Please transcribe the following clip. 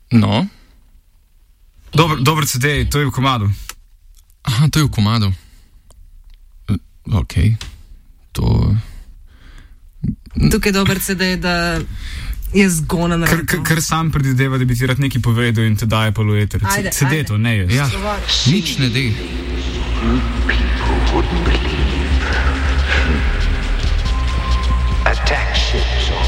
No. Dober CD, to je v komadu. Aha, to je v komadu. Ok. Tukaj je dober CD, da je zgonen. Ker sam predvideva, da bi ti rad nekaj povedal in te daje pa lueter. CD to, ne jaz. Ja, nič ne dej. People wouldn't believe. Attack ships on